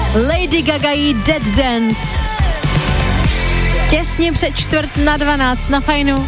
Lady Gaga jí Dead Dance. Těsně před 11:45 na Fajnu.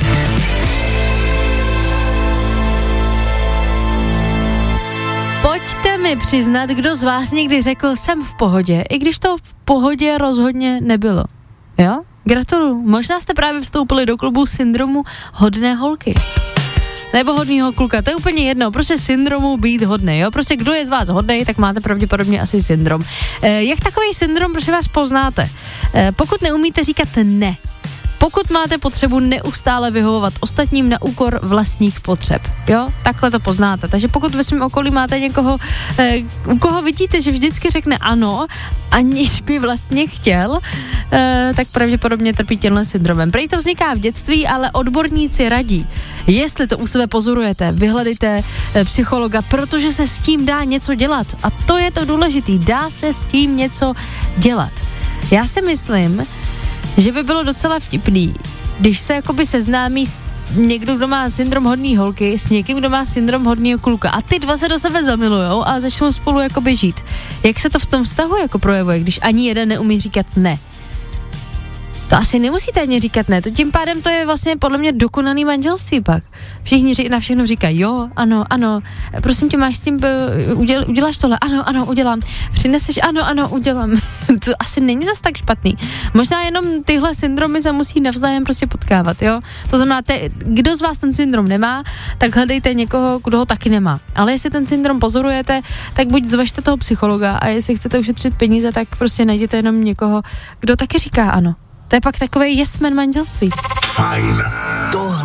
Pojďte mi přiznat, kdo z vás někdy řekl, jsem v pohodě, i když to v pohodě rozhodně nebylo. Jo? Gratuluju. Možná jste právě vstoupili do klubu syndromu hodné holky. Nebo hodnýho kluka, to je úplně jedno, prostě syndromu být hodnej, jo, prostě kdo je z vás hodnej, tak máte pravděpodobně asi syndrom. Jak takový syndrom, prosím vás, poznáte? Pokud neumíte říkat ne, pokud máte potřebu neustále vyhovovat ostatním na úkor vlastních potřeb, jo, takhle to poznáte. Takže pokud ve svém okolí máte někoho, u koho vidíte, že vždycky řekne ano, aniž by vlastně chtěl, tak pravděpodobně trpí tímhle syndromem. Prej to vzniká v dětství, ale odborníci radí, jestli to u sebe pozorujete, vyhledejte psychologa, protože se s tím dá něco dělat. A to je to důležitý, dá se s tím něco dělat. Já si myslím, že by bylo docela vtipný, když se jakoby seznámí s někdo, kdo má syndrom hodný holky, s někým, kdo má syndrom hodného kluka a ty dva se do sebe zamilujou a začnou spolu jakoby žít. Jak se to v tom vztahu jako projevuje, když ani jeden neumí říkat ne? To asi nemusíte ani říkat ne, to tím pádem to je vlastně podle mě dokonalý manželství pak. Všichni na všechno říkají jo, ano, prosím tě, máš s tím, uděláš tohle, ano, udělám, přineseš, ano, udělám. To asi není zas tak špatný. Možná jenom tyhle syndromy se musí navzájem prostě potkávat, jo. To znamená, kdo z vás ten syndrom nemá, tak hledejte někoho, kdo ho taky nemá. Ale jestli ten syndrom pozorujete, tak buď zvažte toho psychologa a jestli chcete ušetřit peníze, tak prostě najděte jenom někoho, kdo taky říká ano. To je pak takový yes man manželství. Fajn. Tohle